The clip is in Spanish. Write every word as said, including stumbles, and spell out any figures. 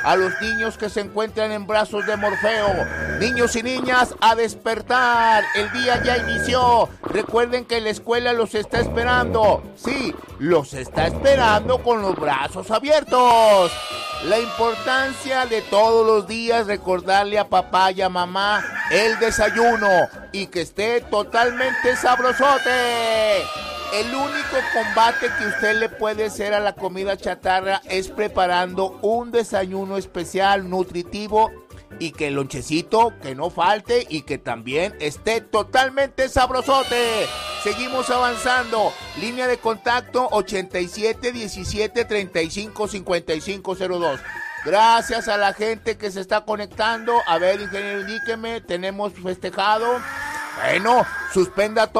a los niños que se encuentran en brazos de Morfeo. Niños y niñas, a despertar. El día ya inició. Recuerden que la escuela los está esperando. Sí, los está esperando con los brazos abiertos. La importancia de todos los días recordarle a papá y a mamá el desayuno y que esté totalmente sabrosote. El único combate que usted le puede hacer a la comida chatarra es preparando un desayuno especial, nutritivo, y que el lonchecito que no falte y que también esté totalmente sabrosote. Seguimos avanzando. Línea de contacto ochenta y siete diecisiete treinta y cinco cincuenta y cinco cero dos. Gracias a la gente que se está conectando. A ver, ingeniero, indíqueme, tenemos festejado. Bueno, suspenda todo.